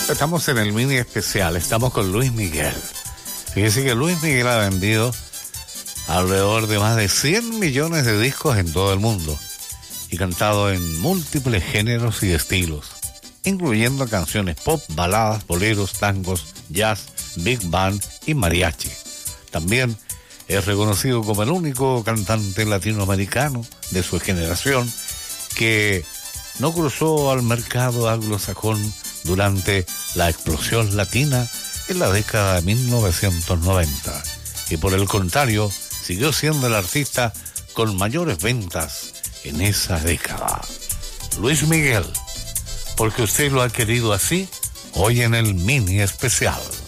Estamos en el mini especial, estamos con Luis Miguel. Fíjese que Luis Miguel ha vendido alrededor de más de 100 millones de discos en todo el mundo y cantado en múltiples géneros y estilos, incluyendo canciones pop, baladas, boleros, tangos, jazz, big band y mariachi. También es reconocido como el único cantante latinoamericano de su generación que no cruzó al mercado anglosajón durante la explosión latina en la década de 1990 y por el contrario siguió siendo el artista con mayores ventas en esa década. Luis Miguel, porque usted lo ha querido así, hoy en el mini especial.